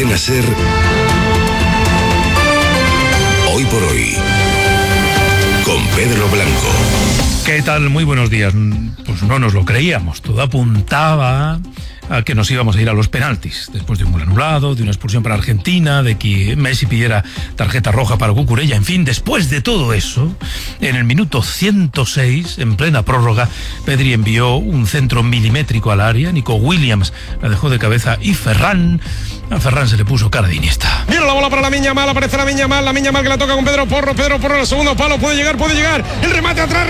Cadena SER, Hoy por Hoy, con Pedro Blanco. ¿Qué tal? Muy buenos días. Pues no nos lo creíamos. Todo apuntaba a que nos íbamos a ir a los penaltis, después de un gol anulado, de una expulsión para Argentina, de que Messi pidiera tarjeta roja para Cucurella. En fin, después de todo eso, en el minuto 106, en plena prórroga, Pedri envió un centro milimétrico al área, Nico Williams la dejó de cabeza y a Ferran se le puso cara de Iniesta. Mira la bola para Lamine Yamal, aparece Lamine Yamal que la toca con Pedro Porro, el segundo palo, puede llegar, el remate atrás,